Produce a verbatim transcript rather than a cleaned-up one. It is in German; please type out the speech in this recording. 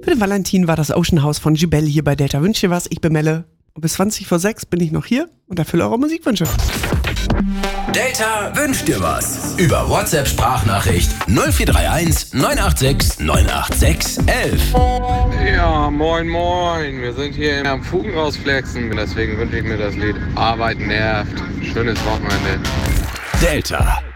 Für den Valentin war das Ocean House von Gibelle hier bei Delta. Wünsch dir was, ich bin Melle. Und bis zwanzig vor sechs bin ich noch hier und erfülle eure Musikwünsche. Delta wünscht dir was. Über WhatsApp-Sprachnachricht null vier drei eins neun acht sechs neun acht sechs eins eins. Ja, moin moin. Wir sind hier am Fugen rausflexen. Deswegen wünsche ich mir das Lied Arbeit nervt. Schönes Wochenende. Delta.